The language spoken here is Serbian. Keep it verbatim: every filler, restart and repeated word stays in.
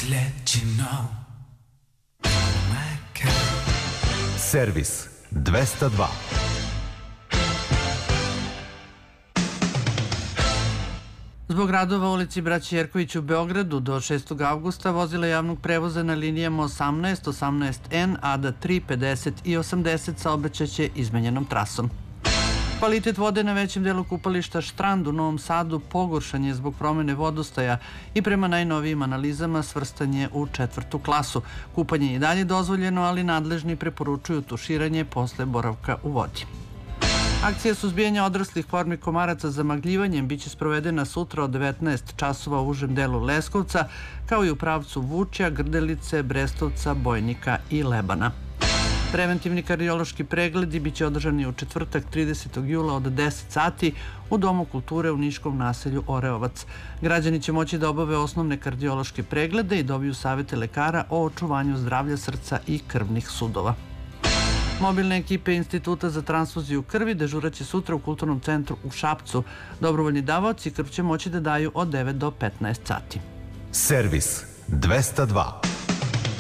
let you know. My God. Servis dvesta dva. Zbog radova u ulici Braće Jerković u Beogradu do šestog avgusta vozila javnog prevoza na linijama osamnaest, osamnaest N, A D A tri, pedeset i osamdeset saobraćaće izmenjenom trasom. Kvalitet vode na većem delu kupališta Štrand u Novom Sadu pogoršan je zbog promene vodostaja i prema najnovijim analizama svrstan je u četvrtu klasu. Kupanje je i dalje dozvoljeno, ali nadležni preporučuju tuširanje posle boravka u vodi. Akcija suzbijanja odraslih formi komaraca zamagljivanjem biće sprovedena sutra od devetnaest časova u užem delu Leskovca, kao i u pravcu Vučja, Grdelice, Brestovca, Bojnika i Lebana. Preventivni kardiološki pregledi biće održani u četvrtak tridesetog jula od deset sati u Domu kulture u niškom naselju Oreovac. Građani će moći da obave osnovne kardiološke preglede i dobiju savete lekara o očuvanju zdravlja srca i krvnih sudova. Mobilne ekipe Instituta za transfuziju krvi dežuraće sutra u Kulturnom centru u Šapcu. Dobrovoljni davaoci krv će moći da daju od devet do petnaest sati. Servis dvesta dva.